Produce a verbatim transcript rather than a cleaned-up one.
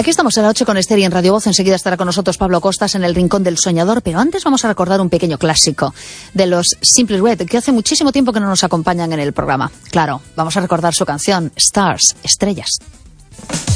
Aquí estamos a las ocho con Esther y en Radio Voz. Enseguida estará con nosotros Pablo Costas en el Rincón del Soñador, pero antes vamos a recordar un pequeño clásico de los Simply Red, que hace muchísimo tiempo que no nos acompañan en el programa. Claro, vamos a recordar su canción Stars, Estrellas.